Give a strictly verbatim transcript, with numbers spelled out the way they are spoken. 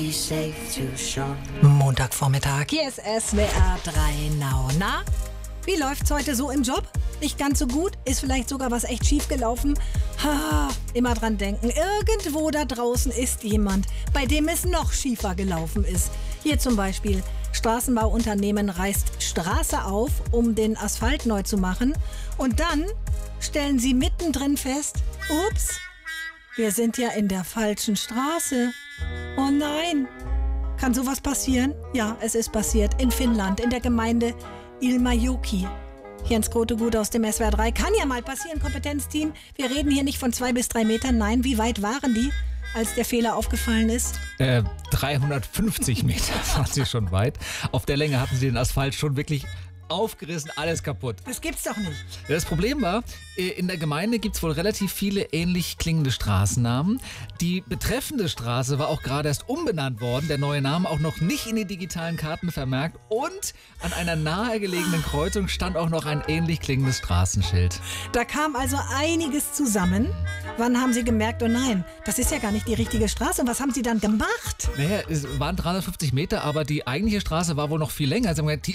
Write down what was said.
Montagvormittag, hier ist S W R drei Now. Na, wie läuft's heute so im Job? Nicht ganz so gut? Ist vielleicht sogar was echt schief gelaufen? Ha, immer dran denken, irgendwo da draußen ist jemand, bei dem es noch schiefer gelaufen ist. Hier zum Beispiel, Straßenbauunternehmen reißt Straße auf, um den Asphalt neu zu machen. Und dann stellen sie mittendrin fest, ups, wir sind ja in der falschen Straße. Oh nein! Kann sowas passieren? Ja, es ist passiert. In Finnland, in der Gemeinde Ilmajoki. Hier ins Grotegut aus dem S W R drei. Kann ja mal passieren, Kompetenzteam. Wir reden hier nicht von zwei bis drei Metern. Nein, wie weit waren die, als der Fehler aufgefallen ist? Äh, dreihundertfünfzig Meter waren sie schon weit. Auf der Länge hatten sie den Asphalt schon wirklich aufgerissen, alles kaputt. Das gibt's doch nicht. Das Problem war, in der Gemeinde gibt es wohl relativ viele ähnlich klingende Straßennamen. Die betreffende Straße war auch gerade erst umbenannt worden, der neue Name auch noch nicht in die digitalen Karten vermerkt und an einer nahegelegenen Kreuzung stand auch noch ein ähnlich klingendes Straßenschild. Da kam also einiges zusammen. Wann haben Sie gemerkt, oh nein, das ist ja gar nicht die richtige Straße. Und was haben Sie dann gemacht? Naja, es waren dreihundertfünfzig Meter, aber die eigentliche Straße war wohl noch viel länger. Sie haben gesagt, die